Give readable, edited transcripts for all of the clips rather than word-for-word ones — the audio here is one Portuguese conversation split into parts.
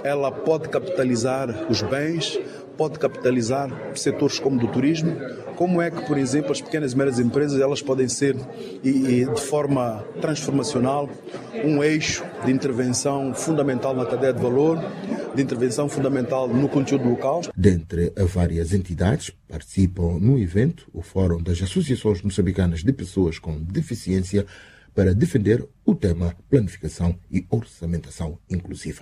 ela pode capitalizar os bens, pode capitalizar setores como do turismo. Como é que, por exemplo, as pequenas e médias empresas elas podem ser, de forma transformacional, um eixo de intervenção fundamental na cadeia de valor, de intervenção fundamental no conteúdo local. Dentre várias entidades participam no evento o Fórum das Associações Moçambicanas de Pessoas com Deficiência para defender o tema planificação e orçamentação inclusiva.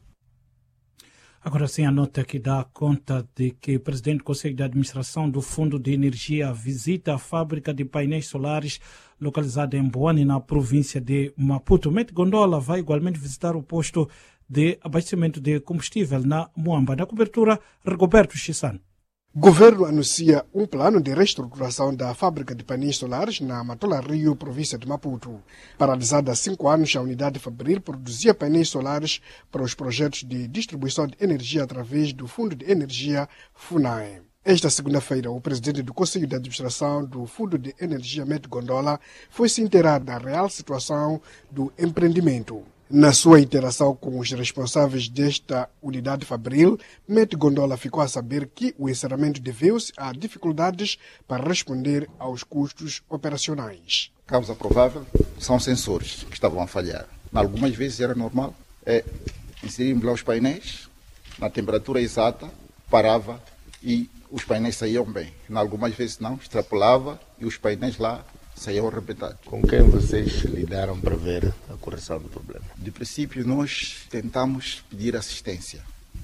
Agora sim, a nota que dá conta de que o presidente do Conselho de Administração do Fundo de Energia visita a fábrica de painéis solares localizada em Boane, na província de Maputo. Met Gondola vai igualmente visitar o posto de abastecimento de combustível na Moamba. Na cobertura, Rigoberto Chissano. O governo anuncia um plano de reestruturação da fábrica de painéis solares na Matola Rio, província de Maputo. Paralisada há 5 anos, a unidade Fabril produzia painéis solares para os projetos de distribuição de energia através do Fundo de Energia FUNAE. Esta segunda-feira, o presidente do Conselho de Administração do Fundo de Energia, Met Gondola, foi se inteirar da real situação do empreendimento. Na sua interação com os responsáveis desta unidade Fabril, Met Gondola ficou a saber que o encerramento deveu-se a dificuldades para responder aos custos operacionais. Causa provável são sensores que estavam a falhar. Algumas vezes era normal, inserirmos lá os painéis, na temperatura exata, parava e os painéis saíam bem. Algumas vezes não, extrapolava e os painéis lá saíam arrebentados. Com quem vocês lidaram para ver a correção do problema? De princípio, nós tentamos pedir assistência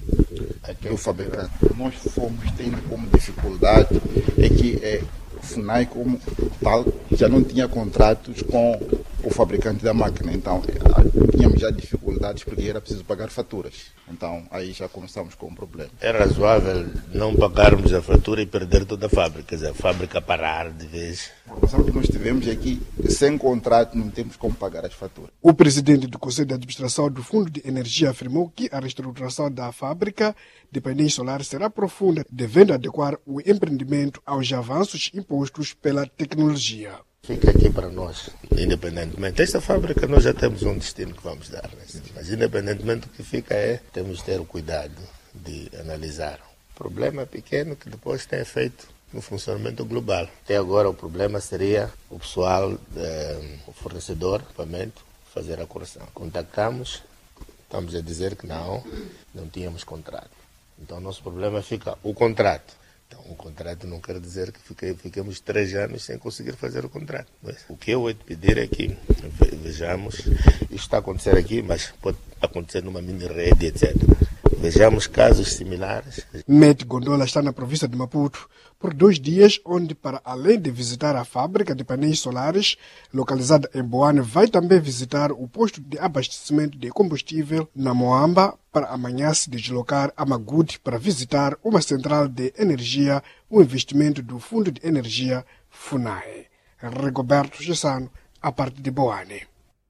do fabricante. Nós fomos tendo como dificuldade que o FUNAI, como tal, já não tinha contratos com o fabricante da máquina. Então, tínhamos já dificuldades porque era preciso pagar faturas. Então, aí já começamos com um problema. É razoável não pagarmos a fatura e perder toda a fábrica, quer dizer, a fábrica parar de vez. A informação que nós tivemos é que, sem contrato, não temos como pagar as faturas. O presidente do Conselho de Administração do Fundo de Energia afirmou que a reestruturação da fábrica de painéis solares será profunda, devendo adequar o empreendimento aos avanços impostos pela tecnologia. Fica aqui para nós, independentemente. Esta fábrica nós já temos um destino que vamos dar, né? Mas independentemente do que fica temos de ter o cuidado de analisar. O problema é pequeno que depois tem efeito no funcionamento global. Até agora o problema seria o pessoal, o fornecedor de equipamento, fazer a correção. Contactamos, estamos a dizer que não tínhamos contrato. Então o nosso problema fica o contrato. Então, o contrato não quer dizer que fiquemos 3 anos sem conseguir fazer o contrato. Mas o que eu vou te pedir é que vejamos, isto está a acontecer aqui, mas pode acontecer numa mini-rede, etc. Vejamos casos similares. Met Gondola está na província de Maputo por 2 dias, onde, para além de visitar a fábrica de painéis solares, localizada em Boane, vai também visitar o posto de abastecimento de combustível na Moamba, para amanhã se deslocar a Magude para visitar uma central de energia, um investimento do Fundo de Energia FUNAE. Rigoberto Chissano, a partir de Boane.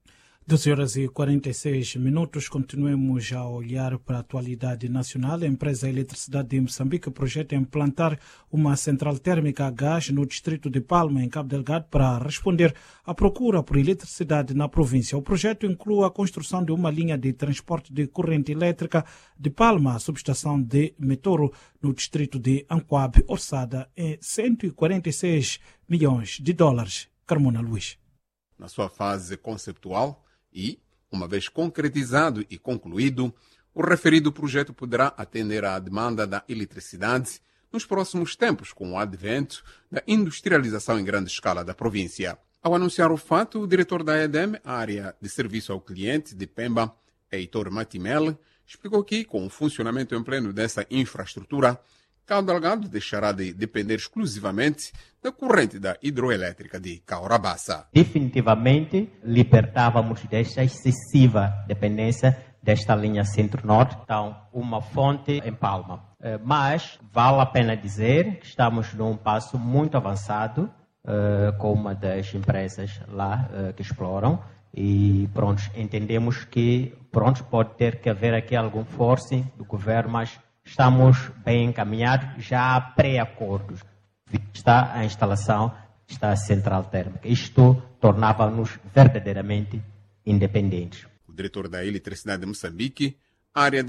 12h46, continuemos a olhar para a atualidade nacional. A empresa Eletricidade de Moçambique projeta implantar uma central térmica a gás no distrito de Palma, em Cabo Delgado, para responder à procura por eletricidade na província. O projeto inclui a construção de uma linha de transporte de corrente elétrica de Palma à subestação de Metoro, no distrito de Anquabe, orçada em $146 milhões. Carmona Luís. Na sua fase conceptual, e, uma vez concretizado e concluído, o referido projeto poderá atender à demanda da eletricidade nos próximos tempos, com o advento da industrialização em grande escala da província. Ao anunciar o fato, o diretor da EDEM, área de serviço ao cliente de Pemba, Heitor Matimel, explicou que, com o funcionamento em pleno dessa infraestrutura, Cabo Delgado deixará de depender exclusivamente da corrente da hidroelétrica de Caorabassa. Definitivamente libertávamos desta excessiva dependência desta linha centro-norte, então uma fonte em Palma. Mas vale a pena dizer que estamos num passo muito avançado com uma das empresas lá que exploram e entendemos que pode ter que haver aqui algum forcing do governo, mas estamos bem encaminhados, já há pré-acordos. Está a instalação da central térmica. Isto tornava-nos verdadeiramente independentes. O diretor da Eletricidade de Moçambique, área de